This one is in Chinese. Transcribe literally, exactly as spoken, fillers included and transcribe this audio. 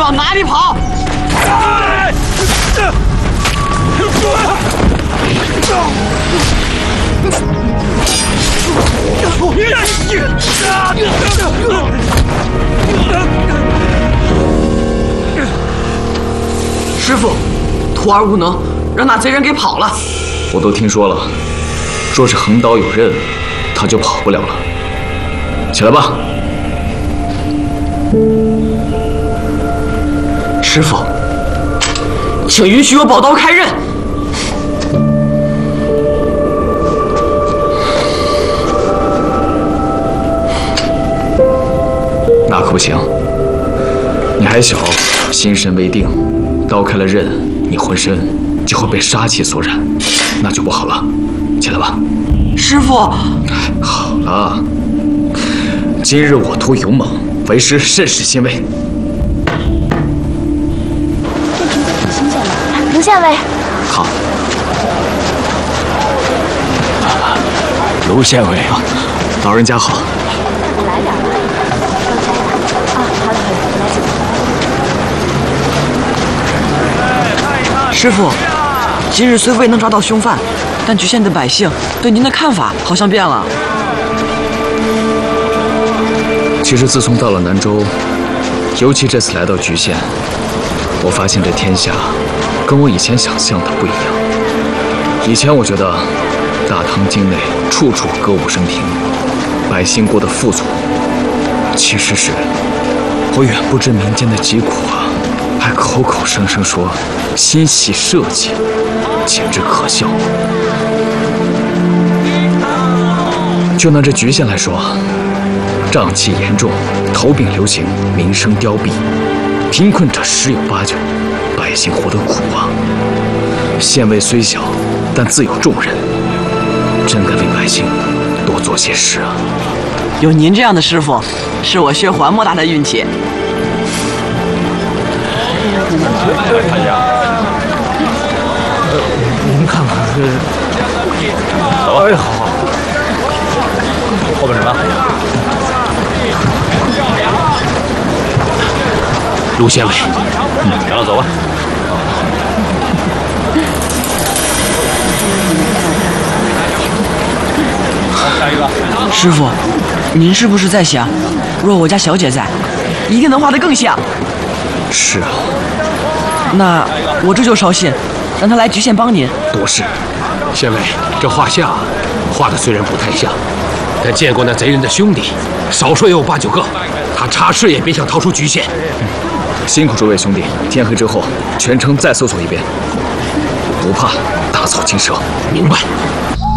往哪里跑？师傅，徒儿无能，让那贼人给跑了。 我都听说了，若是横刀有刃，他就跑不了了。起来吧。 师傅，请允许我宝刀开刃。 那可不行，你还小，心神未定，刀开了刃，你浑身就会被杀气所染，那就不好了。起来吧。 师傅， 好了，今日我图勇猛，为师甚是欣慰。 新县尉，卢县尉。 好。 卢县尉啊，老人家好。 来点吧。啊，好的，来师傅，今日虽未能抓到凶犯，但莒县的百姓对您的看法好像变了。 其实自从到了南州，尤其这次来到莒县，我发现这天下跟我以前想象的不一样。以前我觉得大唐境内处处歌舞升平，百姓过得富足，其实是我远不知民间的疾苦啊，还口口声声说心系社稷，简直可笑。就拿这莒县来说，瘴气严重，头病流行，民生凋敝，贫困者十有八九，百姓活得苦啊。县尉虽小，但自有重任，真该为百姓多做些事啊。 有您这样的师傅，是我薛环莫大的运气。 太爷，您看看这，走吧。哎，好好。后边什么？卢县尉，嗯，行了，走吧。下一个。 师傅，您是不是在想，若我家小姐在，一定能画得更像？ 是啊。 那我这就捎信，让他来莒县帮您。 多事。 县尉，这画像画的虽然不太像，但见过那贼人的兄弟，少说也有八九个。他插翅也别想逃出莒县。 嗯，辛苦诸位兄弟，天黑之后全城再搜索一遍，不怕打草惊蛇。 明白。